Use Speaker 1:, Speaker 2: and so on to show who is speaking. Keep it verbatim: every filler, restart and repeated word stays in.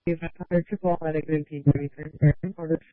Speaker 1: First of all, let a good people return for the